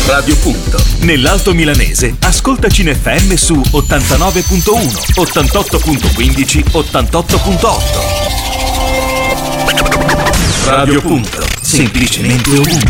Radio Punto. Nell'Alto Milanese, ascoltaci in FM su 89.1, 88.15, 88.8. Radio Punto. Semplicemente ovunque.